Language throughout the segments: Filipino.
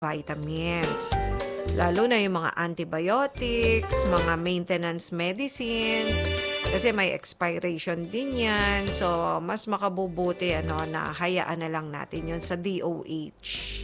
vitamins. Lalo na yung mga antibiotics, mga maintenance medicines, kasi may expiration din yan. So, mas makabubuti na hayaan na lang natin yun sa DOH.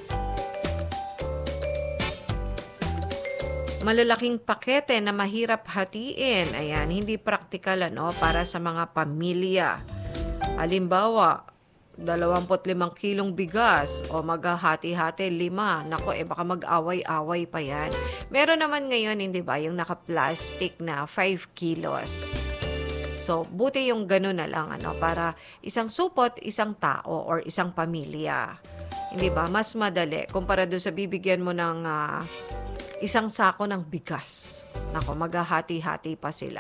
Malalaking pakete na mahirap hatiin. Ayan, hindi praktikal para sa mga pamilya. Halimbawa, 25 kilong bigas o maghahati-hati 5. Nako, baka mag-away-away pa yan. Meron naman ngayon, hindi ba, yung naka-plastic na 5 kilos. So, buti yung gano'n na lang, para isang supot, isang tao or isang pamilya. Hindi ba? Mas madali kumpara doon sa bibigyan mo ng isang sako ng bigas. Nako, maghahati-hati pa sila.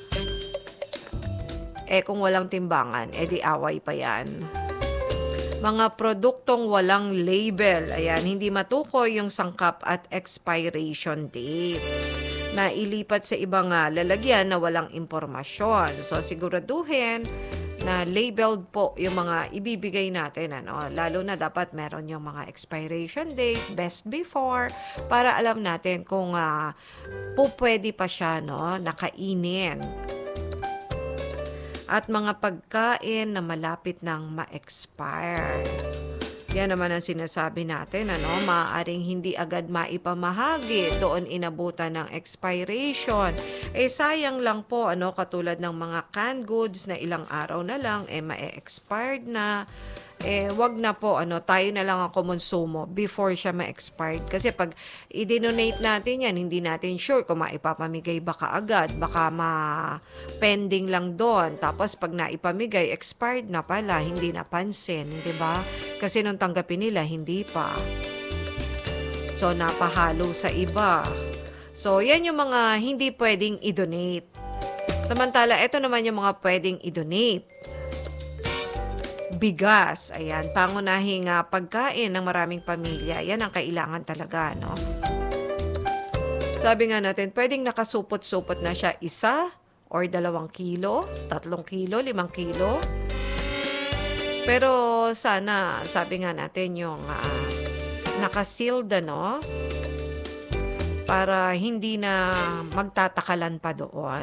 Kung walang timbangan, di away pa yan. Mga produktong walang label, ayan, hindi matukoy yung sangkap at expiration date. Na ilipat sa ibang lalagyan na walang impormasyon. So, siguraduhin na labeled po yung mga ibibigay natin. Lalo na dapat meron yung mga expiration date, best before, para alam natin kung pwede pa siya nakainin. At mga pagkain na malapit nang ma-expire. Yan naman ang sinasabi natin, maaaring hindi agad maipamahagi, doon inabutan ng expiration. Sayang lang po, katulad ng mga canned goods na ilang araw na lang, ma-expired na. Wag na po, tayo na lang ang kumonsumo before siya ma-expired. Kasi pag i-donate natin yan, hindi natin sure kung maipapamigay ba kaagad, baka ma-pending lang doon. Tapos pag naipamigay, expired na pala, hindi napansin, hindi ba? Kasi nung tanggapin nila, hindi pa. So, napahalo sa iba. So, yan yung mga hindi pwedeng i-donate. Samantala, ito naman yung mga pwedeng i-donate. Bigas, ayan, pangunahing pagkain ng maraming pamilya. Yan ang kailangan talaga, Sabi nga natin, pwedeng nakasupot-supot na siya 1 or 2 kilo, 3 kilo, 5 kilo. Pero sana, sabi nga natin, yung nakasealed, para hindi na magtatakalan pa doon.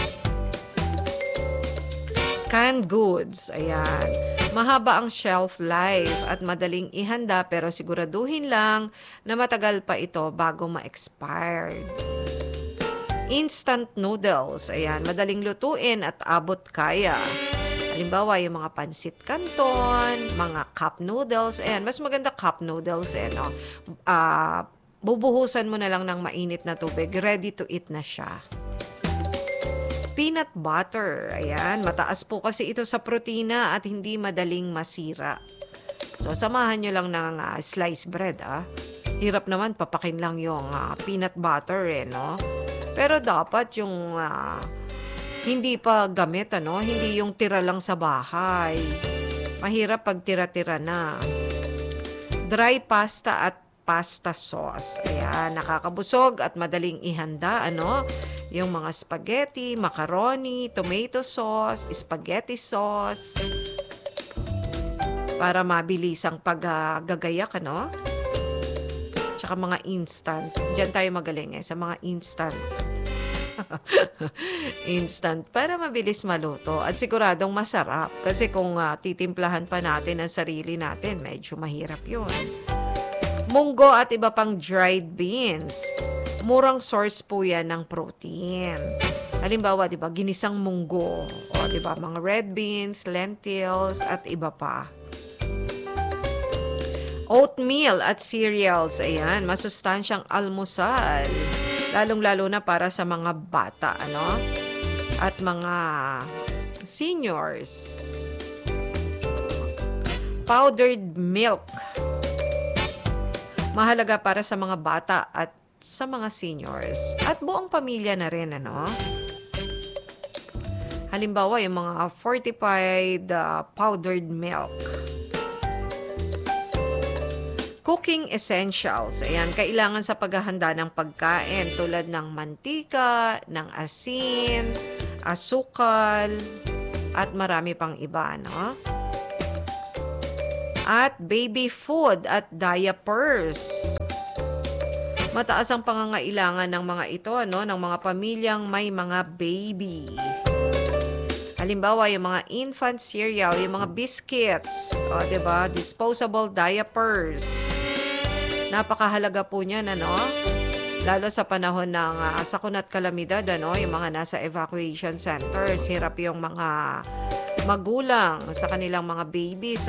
Canned goods, ayan. Mahaba ang shelf life at madaling ihanda pero siguraduhin lang na matagal pa ito bago ma-expired. Instant noodles, ayan, madaling lutuin at abot kaya. Halimbawa, yung mga pansit canton, mga cup noodles, ayan, mas maganda cup noodles, bubuhusan mo na lang ng mainit na tubig, ready to eat na siya. Peanut butter. Ayan, mataas po kasi ito sa protina at hindi madaling masira. So, samahan nyo lang ng sliced bread, Hirap naman, papakin lang yung peanut butter, Pero dapat yung hindi pa gamit, Hindi yung tira lang sa bahay. Mahirap pag tira-tira na. Dry pasta at pasta sauce. Ayan, nakakabusog at madaling ihanda, Yung mga spaghetti, macaroni, tomato sauce, spaghetti sauce. Para mabilis ang paggagayak, Tsaka mga instant. Diyan tayo magaling sa mga instant. Instant. Para mabilis maluto. At siguradong masarap. Kasi kung titimplahan pa natin ang sarili natin, medyo mahirap yun. Munggo at iba pang dried beans. Murang source po yan ng protein. Halimbawa, di ba, ginisang munggo. O, di ba, mga red beans, lentils, at iba pa. Oatmeal at cereals. Ayan, masustansyang almusal. Lalong-lalo na para sa mga bata, At mga seniors. Powdered milk. Mahalaga para sa mga bata at sa mga seniors at buong pamilya na rin, Halimbawa, yung mga fortified powdered milk. Cooking essentials. Ayan, kailangan sa paghahanda ng pagkain tulad ng mantika, ng asin, asukal, at marami pang iba, at baby food at diapers. Mataas ang pangangailangan ng mga ito, ng mga pamilyang may mga baby. Halimbawa, yung mga infant cereal, yung mga biscuits, diba? Disposable diapers. Napakahalaga po niyan, lalo sa panahon ng sakuna at kalamidad, yung mga nasa evacuation centers. Hirap yung mga magulang sa kanilang mga babies,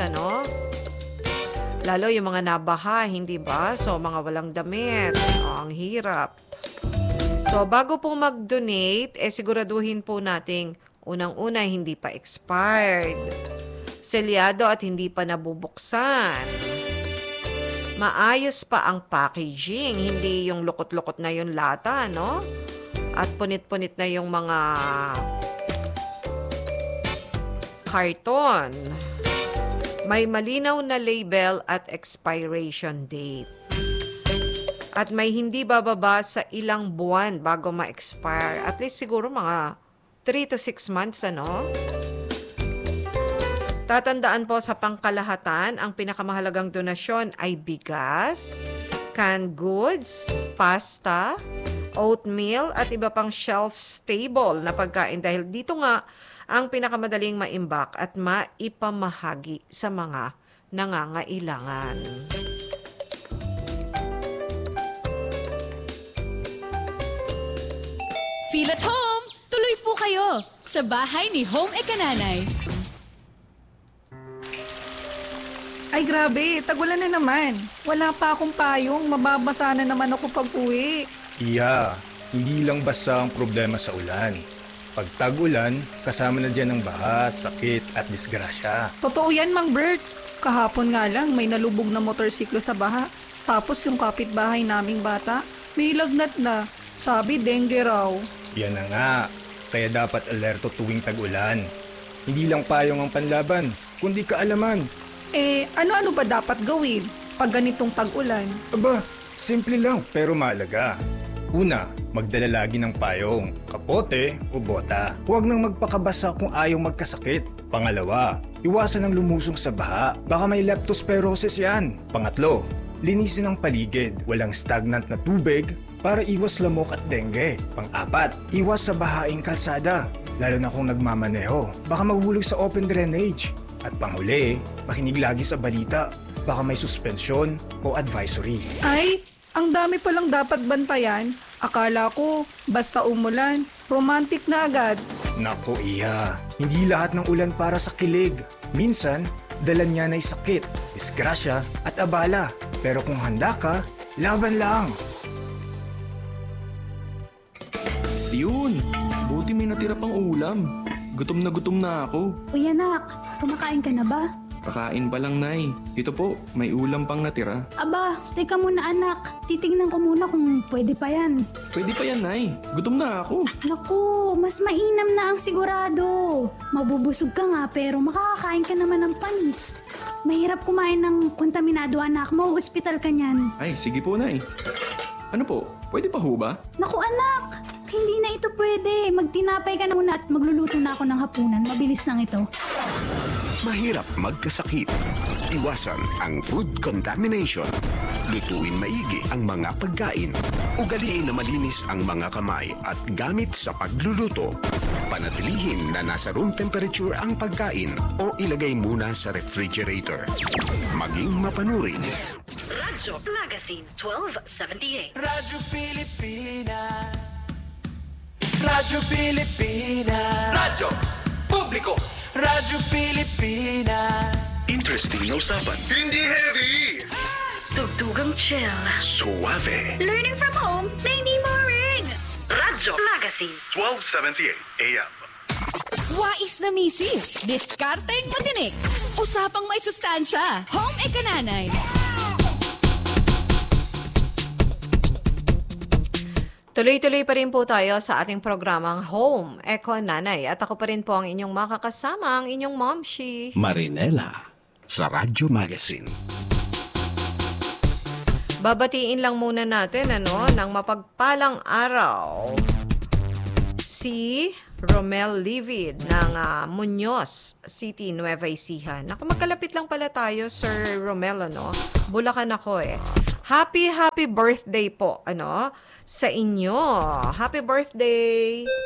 Lalo yung mga nabaha, hindi ba? So, mga walang damit. Ang hirap. So, bago po mag-donate, siguraduhin po nating unang-una hindi pa expired, selyado at hindi pa nabubuksan. Maayos pa ang packaging, hindi yung lukot-lukot na yung lata, At punit-punit na yung mga karton. May malinaw na label at expiration date. At may hindi bababa sa ilang buwan bago ma-expire. At least siguro mga 3 to 6 months, Tatandaan po sa pangkalahatan, ang pinakamahalagang donasyon ay bigas, canned goods, pasta, oatmeal, at iba pang shelf-stable na pagkain dahil dito nga ang pinakamadaling maimbak at maipamahagi sa mga nangangailangan. Feel at home! Tuloy po kayo sa bahay ni Home Ekananay. Ay grabe, tagulan na naman. Wala pa akong payong, mababasa na naman ako pag-uwi. Iya, hindi lang basta ang problema sa ulan. Pag tag-ulan, kasama na dyan ang baha, sakit at disgrasya. Totoo yan, Mang Bert. Kahapon nga lang may nalubog na motorsiklo sa baha. Tapos yung kapitbahay naming bata, may lagnat na. Sabi, dengue raw. Yan na nga, kaya dapat alerto tuwing tag-ulan. Hindi lang payong ang panlaban, kundi kaalaman. Ano-ano ba dapat gawin pag ganitong tag-ulan? Aba, simple lang pero mahalaga. Una, magdala lagi ng payong, kapote o bota. Huwag nang magpakabasa kung ayaw magkasakit. Pangalawa, iwasan ang lumusong sa baha. Baka may leptospirosis yan. Pangatlo, linisin ang paligid. Walang stagnant na tubig para iwas lamok at dengue. Pang-apat, iwas sa bahaing kalsada. Lalo na kung nagmamaneho. Baka mahuhulog sa open drainage. At panghuli, makinig lagi sa balita. Baka may suspensyon o advisory. Ay, ang dami palang dapat bantayan. Akala ko, basta umulan, romantic na agad. Naku iya, hindi lahat ng ulan para sa kilig. Minsan, dala niyan ay sakit, disgrasya at abala. Pero kung handa ka, laban lang. Yun, buti may natira pang ulam. Gutom na ako. Uy anak, kumakain ka na ba? Kakain pa lang, Nay. Ito po, may ulam pang natira. Aba, teka muna anak. Titignan ko muna kung pwede pa yan. Pwede pa yan, Nay. Gutom na ako. Naku, mas mainam na ang sigurado. Mabubusog ka nga pero makakakain ka naman ng panis. Mahirap kumain ng kontaminado anak mo. Ospital ka niyan. Ay, sige po, Nay. Ano po, pwede pa ho ba? Naku anak, hindi na ito pwede. Magtinapay ka na muna at magluluto na ako ng hapunan. Mabilis lang ito. Mahirap magkasakit. Iwasan ang food contamination. Lutuin maigi ang mga pagkain. Ugaliin na malinis ang mga kamay at gamit sa pagluluto. Panatilihin na nasa room temperature ang pagkain o ilagay muna sa refrigerator. Maging mapanurin. Radyo Magazine 1278. Radyo Pilipinas. Radyo Pilipinas. Radyo Publiko. Radyo Pilipinas. Interesting na usapan. Hindi heavy. Tugtugang chill. Suave. Learning from home na hindi boring. Radyo Magazine 1278 AM. Wais na misis, diskarteng matinik. Usapang may sustansya. Home Ekananay. Tuloy-tuloy pa rin po tayo sa ating programang Home Ekananay. At ako pa rin po ang inyong makakasama, ang inyong momshi. Marinela sa Radyo Magazine. Babatiin lang muna natin ng mapagpalang araw si Romel Livid ng Muñoz City, Nueva Ecija. Naku, magkalapit lang pala tayo, Sir Romel, ano? Bulacan ako eh. Happy birthday po, ano? Sa inyo. Happy birthday!